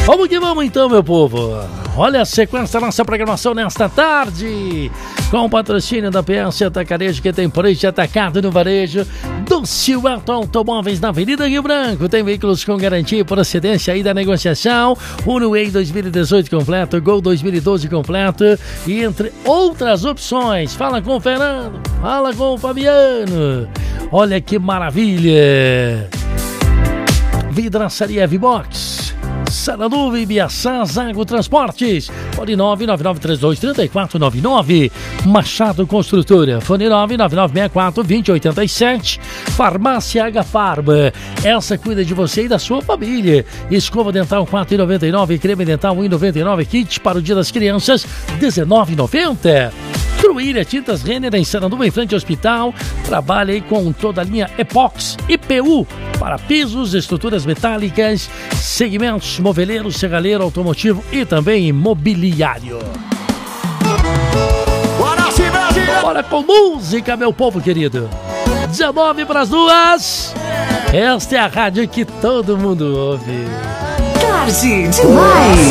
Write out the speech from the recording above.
Vamos que vamos então, meu povo. Olha a sequência da nossa programação nesta tarde. Com o patrocínio da PS Atacarejo, que tem preço atacado no varejo. Do Silvato Automóveis na Avenida Rio Branco. Tem veículos com garantia e procedência aí da negociação. Uno Way 2018 completo, Gol 2012 completo. E entre outras opções. Fala com o Fernando, fala com o Fabiano. Olha que maravilha. Vidraçaria V-Box. Saradu e Biaçá, Zago Transportes. Fone 999323499. Machado Construtora. Fone 999642087. Farmácia H-Farma. Essa cuida de você e da sua família. Escova dental R$4,99. Creme dental R$1,99. Kit para o Dia das Crianças R$19,90. Cruíra Tintas Renner em Sarandúva, em frente ao hospital. Trabalha aí com toda a linha Epox, IPU, para pisos, estruturas metálicas, segmentos moveleiro, serralheiro, automotivo e também imobiliário. Bora com música, meu povo querido. 19 para as 2. Esta é a rádio que todo mundo ouve. Tarde demais.